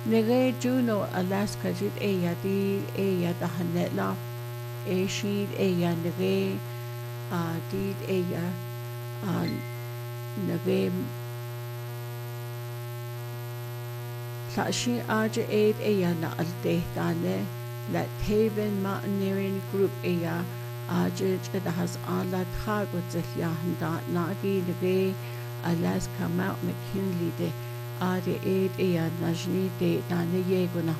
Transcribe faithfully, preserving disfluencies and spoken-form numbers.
Nere Juno Alaska jit eya di eya da hanetla e sheet eya nere a di eya a nere la shi aja aid eya na alte dane la Haven Mountaineering Group eya aja da has ala trago zehya handa nagi nere Alaska Mount McKinley de Ade aid eya najni de dane yego na